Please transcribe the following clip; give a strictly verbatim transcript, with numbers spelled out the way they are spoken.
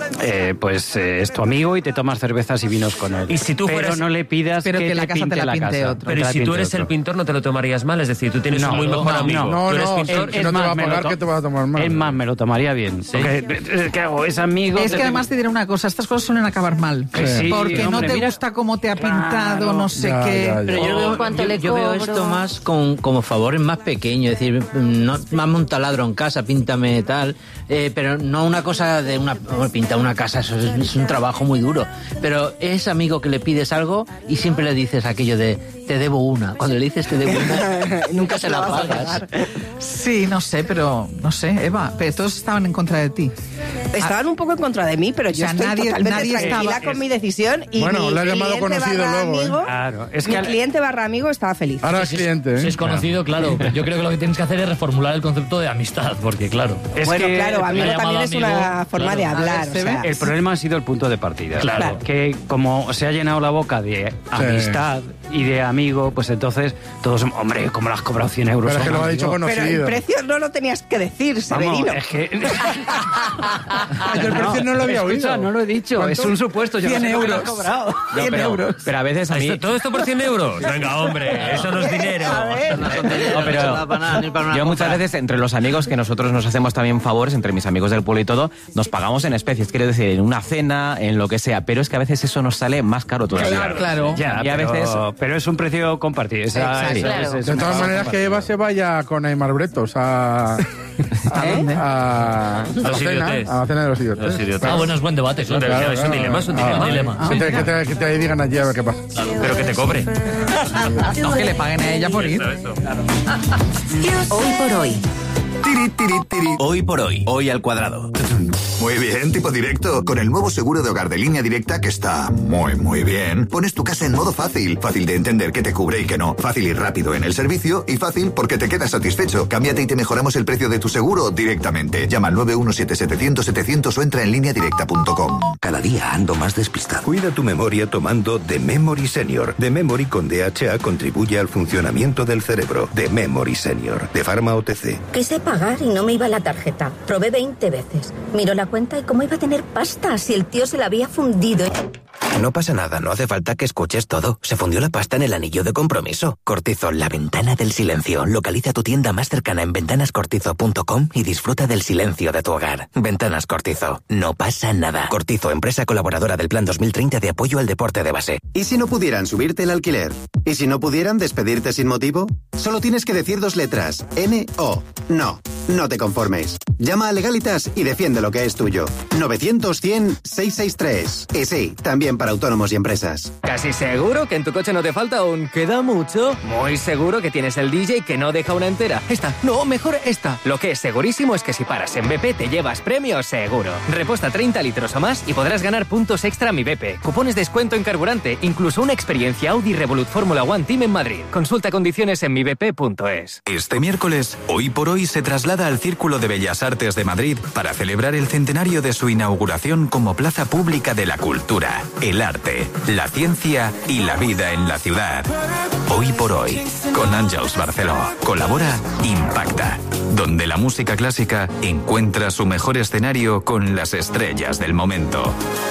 eh, pues eh, es tu amigo y te tomas cervezas y vinos con él. Y si tú pero fueras... no le pidas pero que, que la te casa pinte te la la pinte casa. otro. Pero Te si la tú pinte eres otro. el pintor, no te lo tomarías mal. Es decir, tú tienes No, un muy mejor no, amigo. no. No, tú eres no, pintor. si no te va a me lo pagar, to- ¿qué te vas a tomar mal? Es más, me lo tomaría bien. Porque, ¿qué hago? Es amigo. Es te que tengo- además te diré una cosa, estas cosas suelen acabar mal. Que sí, porque no hombre, te mira. gusta cómo te ha pintado, Claro. no sé Ya, qué. ya, ya. Pero yo, veo, ¿Cuánto yo, le yo veo cobro? esto más con, como favores más pequeños, es decir, no más un taladro en casa, píntame tal, eh, pero no una cosa de una bueno, pintar una casa, eso es, es un trabajo muy duro. Pero es amigo que le pides algo y siempre le dices aquello de te debo una. Cuando le dices te debo una, nunca se la pagas. Sí, no sé, pero no sé, Eva, pero todos estaban en contra de ti. Estaban un poco en contra de mí, pero yo O sea, estoy nadie- totalmente nadie tranquila estaba- con mi decisión y Bueno, mi lo has llamado cliente conocido barra luego, ¿eh? amigo, Claro, es mi que al- cliente barra amigo estaba feliz. Ahora es cliente, ¿eh? Si es conocido, claro. Pero yo creo que lo que tienes que hacer es reformular el concepto de amistad, porque claro. es Bueno, que claro, la amigo llamada también es una amigo, forma claro. de hablar. A ver, o ¿se sea, ve? El problema ha sido el punto de partida. Claro. Que como se ha llenado la boca de amistad y de amigo, pues entonces todos, hombre, como le has cobrado cien euros. Pero es que lo ha amigo. dicho pero el conocido. precio no lo tenías que decir, Vamos, Severino. es que... Yo el precio no lo había Escucha, oído. no lo he dicho, ¿Cuánto? es un supuesto. Yo no cien sé lo que le has euros. cobrado. No, cien pero, euros. pero a veces a mí... ¿Esto- ¿Todo esto por cien euros? Venga, hombre, eso no es dinero. No, pero yo muchas veces entre los amigos que nosotros nos hacemos también favores, entre mis amigos del pueblo y todo, nos pagamos en especies, quiero decir, en una cena, en lo que sea, pero es que a veces eso nos sale más caro todavía. Claro, claro. Ya, Y a pero, veces- pero es un precio compartido. O sea, Exacto. es- Claro. es- es De un todas pago maneras, que Eva se vaya con Aymar Bretos a... ¿A dónde? A, a, la Los cena, idiotes. a la cena de los idiotes. Los idiotes. Ah, bueno, es buen debate, claro. Claro, es un dilema, es un dilema. Ah, un dilema. Que te, que te- que te digan allí a ver qué pasa. Pero que te cobre. No, que le paguen a ella por ir. Hoy por hoy. Tiri, tiri, tiri. Hoy por hoy. Hoy al cuadrado. Muy bien, tipo directo. Con el nuevo seguro de hogar de Línea Directa, que está muy, muy bien, pones tu casa en modo fácil. Fácil de entender qué te cubre y qué no. Fácil y rápido en el servicio y fácil porque te quedas satisfecho. Cámbiate y te mejoramos el precio de tu seguro directamente. Llama al nueve uno siete setecientos setecientos o entra en línea directa punto com. Cada día ando más despistado. Cuida tu memoria tomando The Memory Senior. The Memory con D H A contribuye al funcionamiento del cerebro. The Memory Senior. De Pharma O T C. Quise pagar y no me iba la tarjeta. Probé veinte veces. Miró la cuenta y cómo iba a tener pasta si el tío se la había fundido. No pasa nada, no hace falta que escuches todo. Se fundió la pasta en el anillo de compromiso. Cortizo, la ventana del silencio. Localiza tu tienda más cercana en ventanas cortizo punto com y disfruta del silencio de tu hogar. Ventanas Cortizo. No pasa nada. Cortizo, empresa colaboradora del Plan dos mil treinta de apoyo al deporte de base. ¿Y si no pudieran subirte el alquiler? ¿Y si no pudieran despedirte sin motivo? Solo tienes que decir dos letras. N O. No. No te conformes. Llama a Legalitas y defiende lo que es tuyo. novecientos cien seiscientos sesenta y tres. Y sí, también para autónomos y empresas. Casi seguro que en tu coche no te falta un ¿queda mucho? Muy seguro que tienes el D J que no deja una entera. Esta, no, mejor esta. Lo que es segurísimo es que si paras en B P te llevas premio seguro. Reposta treinta litros o más y podrás ganar puntos extra a mi B P. Cupones de descuento en carburante, incluso una experiencia Audi Revolut Fórmula One Team en Madrid. Consulta condiciones en mi b p punto es. Este miércoles, Hoy por Hoy se traslada al Círculo de Bellas Artes de Madrid para celebrar el centenario de su inauguración como plaza pública de la cultura, el arte, la ciencia y la vida en la ciudad. Hoy por Hoy, con Àngels Barceló. Colabora Impacta, donde la música clásica encuentra su mejor escenario con las estrellas del momento.